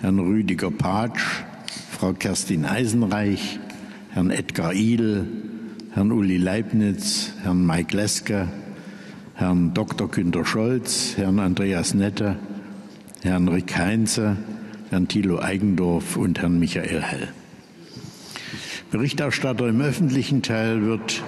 Herrn Rüdiger Patsch, Frau Kerstin Eisenreich, Herrn Edgar Idel, Herrn Uli Leibniz, Herrn Mike Leske, Herrn Dr. Günter Scholz, Herrn Andreas Nette, Herrn Rick Heinze, Herrn Thilo Eigendorf und Herrn Michael Hell. Berichterstatter im öffentlichen Teil wird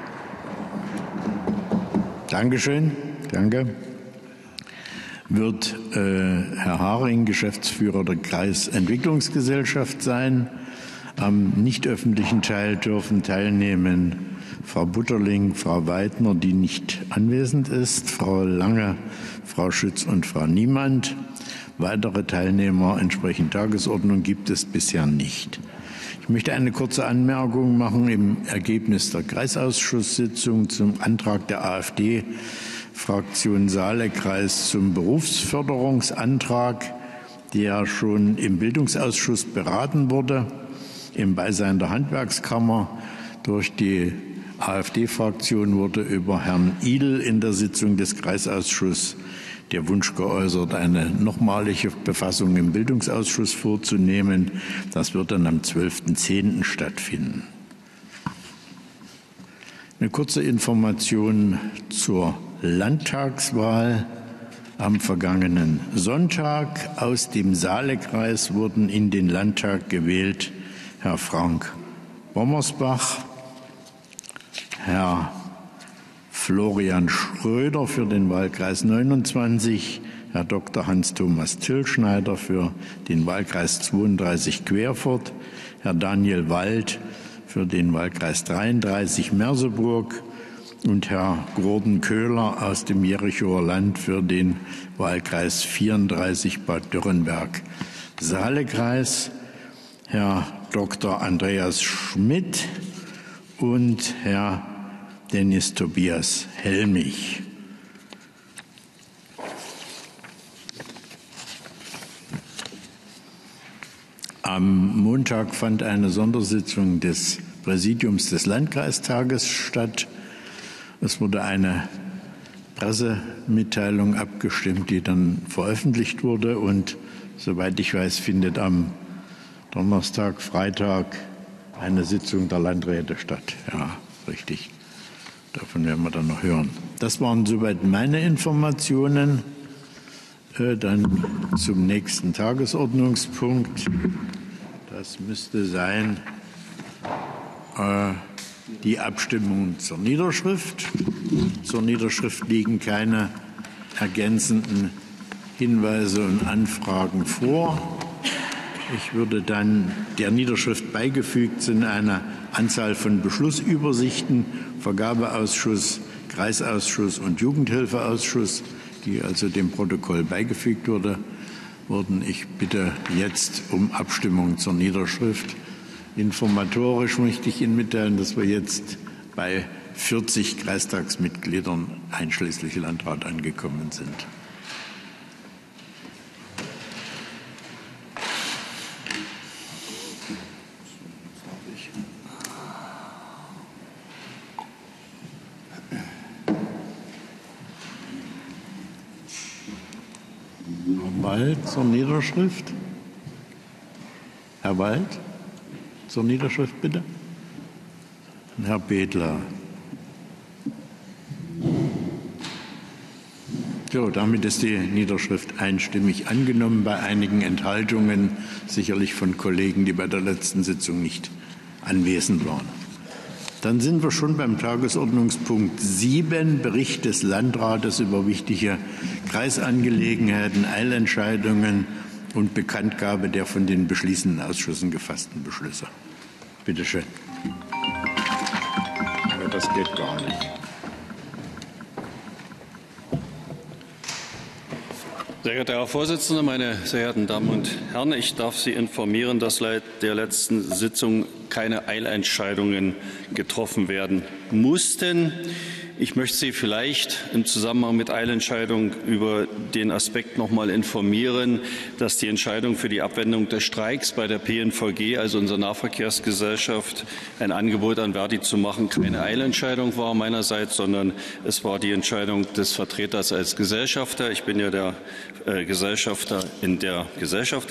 wird Herr Haring, Geschäftsführer der Kreisentwicklungsgesellschaft sein. Am nicht öffentlichen Teil dürfen teilnehmen Frau Butterling, Frau Weidner, die nicht anwesend ist, Frau Lange, Frau Schütz und Frau Niemand. Weitere Teilnehmer entsprechend Tagesordnung gibt es bisher nicht. Ich möchte eine kurze Anmerkung machen im Ergebnis der Kreisausschusssitzung zum Antrag der AfD-Fraktion Saale-Kreis zum Berufsförderungsantrag, der schon im Bildungsausschuss beraten wurde, im Beisein der Handwerkskammer. Durch die AfD-Fraktion wurde über Herrn Idel in der Sitzung des Kreisausschusses der Wunsch geäußert, eine nochmalige Befassung im Bildungsausschuss vorzunehmen. Das wird dann am 12.10. stattfinden. Eine kurze Information zur Landtagswahl am vergangenen Sonntag. Aus dem Saale-Kreis wurden in den Landtag gewählt Herr Frank Bommersbach, Herr Florian Schröder für den Wahlkreis 29, Herr Dr. Hans-Thomas Tillschneider für den Wahlkreis 32 Querfurt, Herr Daniel Wald für den Wahlkreis 33 Merseburg und Herr Gordon Köhler aus dem Jerichower Land für den Wahlkreis 34 Bad Dürrenberg Saale-Kreis, Herr Dr. Andreas Schmidt und Herr Dennis Tobias Helmich. Am Montag fand eine Sondersitzung des Präsidiums des Landkreistages statt. Es wurde eine Pressemitteilung abgestimmt, die dann veröffentlicht wurde. Und soweit ich weiß, findet am Donnerstag, Freitag eine Sitzung der Landräte statt. Ja, richtig. Davon werden wir dann noch hören. Das waren soweit meine Informationen. Dann zum nächsten Tagesordnungspunkt. Das müsste sein die Abstimmung zur Niederschrift. Zur Niederschrift liegen keine ergänzenden Hinweise und Anfragen vor. Ich würde dann der Niederschrift beigefügt sind eine Anzahl von Beschlussübersichten, Vergabeausschuss, Kreisausschuss und Jugendhilfeausschuss, die also dem Protokoll beigefügt wurden. Ich bitte jetzt um Abstimmung zur Niederschrift. Informatorisch möchte ich Ihnen mitteilen, dass wir jetzt bei 40 Kreistagsmitgliedern einschließlich Landrat angekommen sind. Wald zur Niederschrift. Herr Wald zur Niederschrift, bitte. Und Herr Bedler. So, damit ist die Niederschrift einstimmig angenommen, bei einigen Enthaltungen, sicherlich von Kollegen, die bei der letzten Sitzung nicht anwesend waren. Dann sind wir schon beim Tagesordnungspunkt 7, Bericht des Landrates über wichtige Kreisangelegenheiten, Eilentscheidungen und Bekanntgabe der von den beschließenden Ausschüssen gefassten Beschlüsse. Bitte schön. Aber das geht gar nicht. Sehr geehrter Herr Vorsitzender, meine sehr geehrten Damen und Herren! Ich darf Sie informieren, dass seit der letzten Sitzung keine Eilentscheidungen getroffen werden mussten. Ich möchte Sie vielleicht im Zusammenhang mit Eilentscheidungen über den Aspekt noch mal informieren, dass die Entscheidung für die Abwendung des Streiks bei der PNVG, also unserer Nahverkehrsgesellschaft, ein Angebot an Verdi zu machen, keine Eilentscheidung war meinerseits, sondern es war die Entscheidung des Vertreters als Gesellschafter. Ich bin ja der Gesellschafter in der Gesellschaft